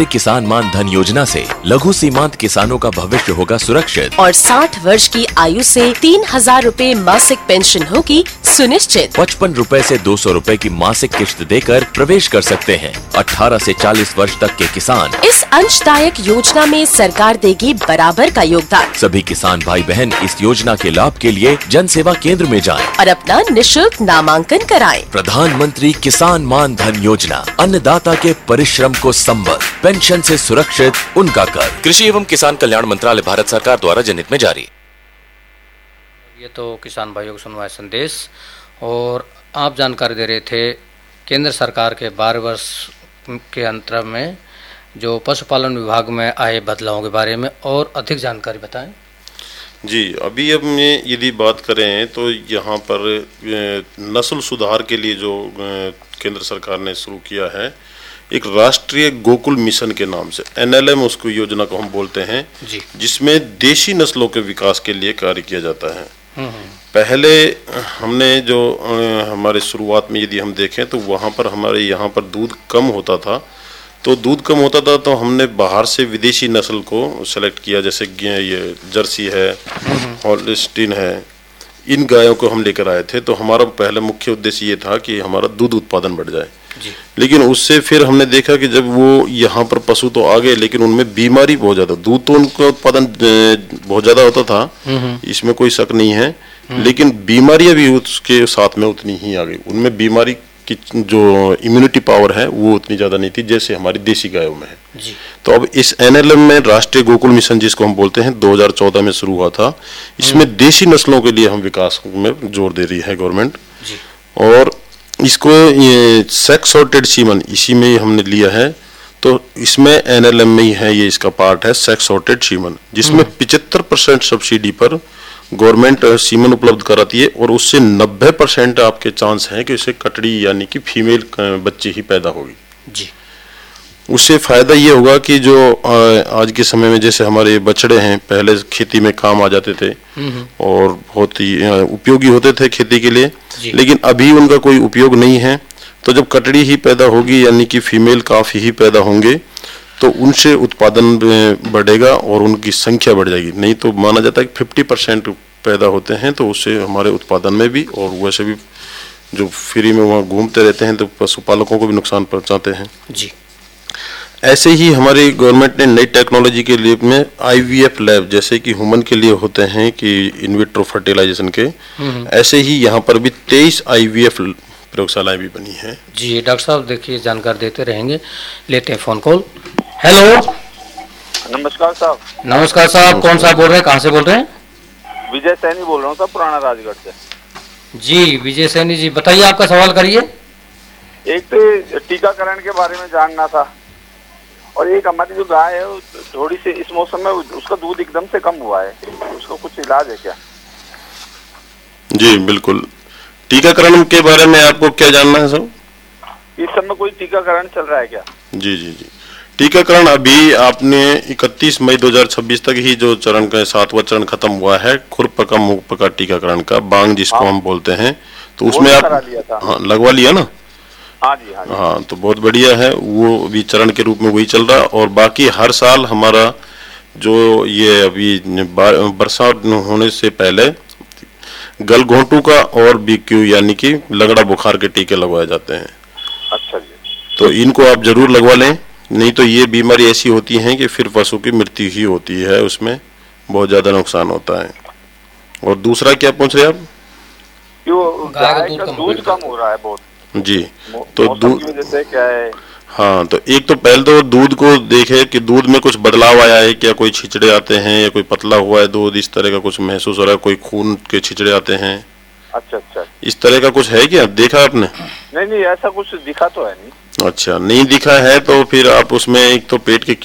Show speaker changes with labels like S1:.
S1: किसान मान धन योजना से लघु सीमांत किसानों का भविष्य होगा सुरक्षित
S2: और 60 वर्ष की आयु से 3,000 रूपए मासिक पेंशन होगी सुनिश्चित।
S1: 55 रूपए से 200 रूपए की मासिक किश्त देकर प्रवेश कर सकते हैं 18 से 40 वर्ष तक के किसान।
S2: इस अंशदायक योजना में सरकार देगी बराबर का योगदान।
S1: सभी किसान भाई बहन इस योजना के लाभ के लिए जन सेवा केंद्र में जाएं
S2: और अपना निशुल्क नामांकन कराएं।
S1: प्रधानमंत्री किसान मान धन योजना, अन्नदाता के परिश्रम को संबल, पेंशन से सुरक्षित उनका कर। कृषि एवं किसान कल्याण मंत्रालय, भारत सरकार द्वारा जनहित में जारी।
S3: ये तो किसान भाइयों को सुनवाए संदेश। और आप जानकारी दे रहे थे केंद्र सरकार के 12 वर्ष के अंतर में जो पशुपालन विभाग में आए बदलावों के बारे में और अधिक जानकारी बताएं।
S4: जी, अभी अब में यदि बात करें तो यहाँ पर नस्ल सुधार के लिए जो केंद्र सरकार ने शुरू किया है एक राष्ट्रीय गोकुल मिशन के नाम से, NLM उसको योजना को हम बोलते हैं जी, जिसमें देशी नस्लों के विकास के लिए कार्य किया जाता है। पहले हमने जो हमारे शुरुआत में यदि हम देखें तो वहाँ पर हमारे यहाँ पर दूध कम होता था, तो हमने बाहर से विदेशी नस्ल को सेलेक्ट किया, जैसे ये जर्सी है, हॉल्स्टीन है, इन गायों को हम लेकर आए थे। तो हमारा पहले मुख्य उद्देश्य ये था कि हमारा दूध उत्पादन बढ़ जाए जी। लेकिन उससे फिर हमने देखा कि जब वो यहाँ पर पशु तो आ गए लेकिन उनमें बीमारी बहुत ज्यादा, दूध तो उनका उत्पादन बहुत ज्यादा होता था, इसमें कोई शक नहीं है, लेकिन बीमारियां भी उसके साथ में उतनी ही आ गई। उनमें बीमारी की जो इम्यूनिटी पावर है वो उतनी ज्यादा नहीं थी जैसे हमारी देशी गायों में है जी। तो अब इस NLM में राष्ट्रीय गोकुल मिशन जिसको हम बोलते हैं 2014 में शुरू हुआ था, इसमें देशी नस्लों के लिए हम विकास में जोर दे रही है गवर्नमेंट जी। और इसको ये सेक्स सॉर्टेड सीमन इसी में हमने लिया है, तो इसमें NLM में ही है, ये इसका पार्ट है सेक्स सॉर्टेड सीमन, जिसमें 75% सब्सिडी पर गवर्नमेंट सीमन उपलब्ध कराती है और उससे 90% आपके चांस हैं कि उसे कटड़ी यानी कि फीमेल बच्चे ही पैदा होगी जी। उससे फायदा ये होगा कि जो आज के समय में जैसे हमारे बछड़े हैं पहले खेती में काम आ जाते थे और बहुत ही उपयोगी होते थे खेती के लिए, लेकिन अभी उनका कोई उपयोग नहीं है। तो जब कटड़ी ही पैदा होगी यानी कि फीमेल काफ ही पैदा होंगे तो उनसे उत्पादन बढ़ेगा और उनकी संख्या बढ़ जाएगी। नहीं तो माना जाता है कि 50% पैदा होते हैं, तो उससे हमारे उत्पादन में भी और वैसे भी जो फ्री में वहाँ घूमते रहते हैं तो पशुपालकों को भी नुकसान पहुँचाते हैं जी। ऐसे ही हमारी गवर्नमेंट ने नई टेक्नोलॉजी के लिए में IVF लैब, जैसे कि ह्यूमन के लिए होते हैं कि इन विट्रो फर्टिलाइजेशन के, ऐसे ही यहाँ पर भी 23 IVF प्रयोगशालाएं भी बनी हैं
S3: जी। डॉक्टर साहब देखिए जानकारी देते रहेंगे, लेते हैं फोन कॉल। हेलो,
S5: नमस्कार साहब।
S3: नमस्कार साहब, कौन साहब बोल रहे हैं, कहाँ से बोल रहे हैं?
S5: विजय सैनी बोल रहा हूँ साहब, पुराना राजगढ़ से जी।
S3: विजय सैनी जी, बताइए आपका सवाल करिए।
S5: एक तो टीकाकरण के बारे में जानना था, और एक हमारी जो गाय है थोड़ी सी इस मौसम में उसका दूध एकदम से कम हुआ है, उसको कुछ इलाज है क्या?
S4: जी बिल्कुल, टीकाकरण के बारे में आपको क्या जानना है सर?
S5: इस समय कोई टीकाकरण चल रहा है क्या?
S4: जी जी जी, टीकाकरण अभी आपने 31 मई 2026 तक ही जो चरण का 7वां चरण खत्म हुआ है, खुरपका मुहपका टीकाकरण का, बांग जिसको हम बोलते हैं, तो उसमें आप लगवा लिया ना?
S5: हाँ जी हाँ जी।
S4: हाँ, तो बहुत बढ़िया है, वो भी चरण के रूप में वही चल रहा है। और बाकी हर साल हमारा जो ये अभी बरसात होने से पहले गलघोंटू का और BQ यानी कि लगड़ा बुखार के टीके लगवाए जाते हैं।
S5: अच्छा जी।
S4: तो इनको आप जरूर लगवा लें, नहीं तो ये बीमारी ऐसी होती है कि फिर पशु की मृत्यु ही होती है, उसमें बहुत ज्यादा नुकसान होता है। और दूसरा क्या पूछ रहे आप?
S5: गाय का दूध कम हो रहा है बहुत
S4: जी, तो दूध
S5: जैसे क्या है?
S4: हाँ, तो एक तो पहले तो दूध को देखे कि दूध में कुछ बदलाव आया है क्या, कोई छिचड़े आते हैं या कोई पतला हुआ है दूध, इस तरह का कुछ महसूस हो रहा है, कोई खून के छिचड़े आते हैं?
S5: अच्छा अच्छा,
S4: इस तरह का कुछ है क्या, देखा आपने?
S5: नहीं नहीं, ऐसा कुछ दिखा तो है नहीं।
S4: अच्छा, नहीं दिखा है तो फिर आप उसमें एक तो पेट के